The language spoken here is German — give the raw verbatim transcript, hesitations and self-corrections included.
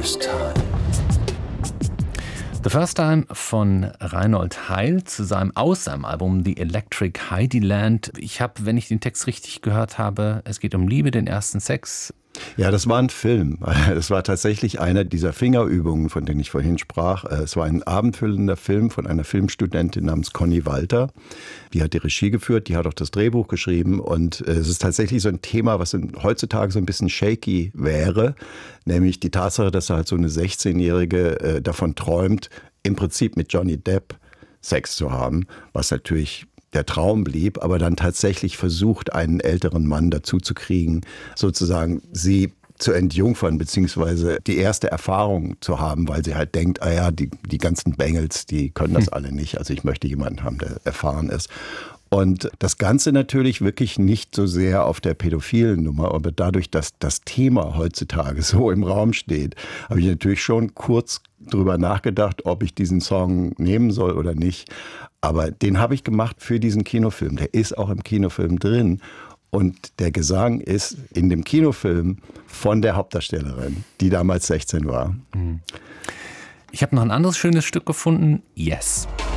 First Time. The First Time von Reinhold Heil zu seinem, aus seinem Album The Electric Heidiland. Ich habe, wenn ich den Text richtig gehört habe, es geht um Liebe, den ersten Sex. Ja, das war ein Film. Es war tatsächlich einer dieser Fingerübungen, von denen ich vorhin sprach. Es war ein abendfüllender Film von einer Filmstudentin namens Conny Walter. Die hat die Regie geführt, die hat auch das Drehbuch geschrieben. Und es ist tatsächlich so ein Thema, was heutzutage so ein bisschen shaky wäre. Nämlich die Tatsache, dass halt so eine sechzehnjährige davon träumt, im Prinzip mit Johnny Depp Sex zu haben, was natürlich der Traum blieb, aber dann tatsächlich versucht, einen älteren Mann dazu zu kriegen, sozusagen sie zu entjungfern, beziehungsweise die erste Erfahrung zu haben, weil sie halt denkt, ah ja, die, die ganzen Bengels, die können das alle nicht. Also ich möchte jemanden haben, der erfahren ist. Und das Ganze natürlich wirklich nicht so sehr auf der pädophilen Nummer, aber dadurch, dass das Thema heutzutage so im Raum steht, habe ich natürlich schon kurz drüber nachgedacht, ob ich diesen Song nehmen soll oder nicht. Aber den habe ich gemacht für diesen Kinofilm. Der ist auch im Kinofilm drin. Und der Gesang ist in dem Kinofilm von der Hauptdarstellerin, die damals sechzehn war. Ich habe noch ein anderes schönes Stück gefunden. Yes.